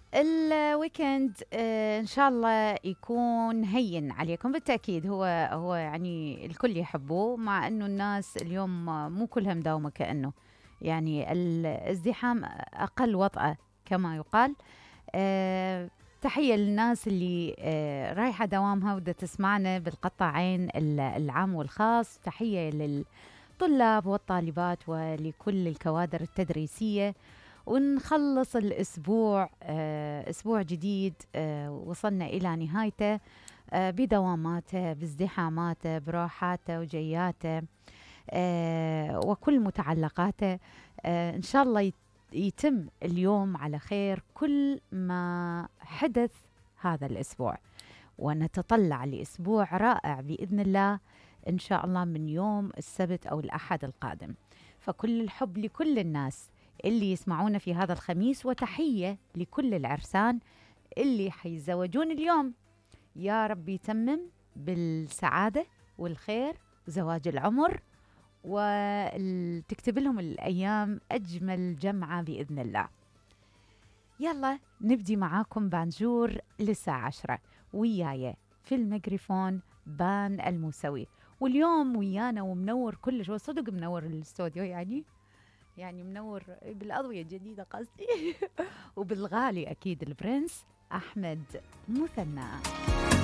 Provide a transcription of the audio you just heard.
الويكند إن شاء الله يكون هين عليكم بالتأكيد. هو يعني الكل يحبوه، مع إنه الناس اليوم مو كلها مداومة كأنه، يعني الازدحام أقل وطأة كما يقال. آه، تحية للناس اللي رايحة دوامها ودا تسمعنا بالقطاعين العام والخاص. تحية للطلاب والطالبات ولكل الكوادر التدريسية. ونخلص الأسبوع، أسبوع جديد وصلنا إلى نهايته، بدواماته بازدحاماته بروحاته وجياته، وكل متعلقاته. إن شاء الله يتم اليوم على خير كل ما حدث هذا الأسبوع، ونتطلع لأسبوع رائع بإذن الله إن شاء الله من يوم السبت أو الأحد القادم. فكل الحب لكل الناس اللي يسمعونا في هذا الخميس، وتحية لكل العرسان اللي حيتزوجون اليوم. يا رب يتمم بالسعادة والخير وزواج العمر، وتكتب لهم الأيام أجمل جمعة بإذن الله. يلا نبدي معاكم بانجور للساعة 10 وياي في الميكروفون بان الموسوي. واليوم ويانا ومنور كل شو، صدق منور الاستوديو، يعني منور بالأضوية الجديدة قصدي وبالغالي أكيد البرنس أحمد مثنى.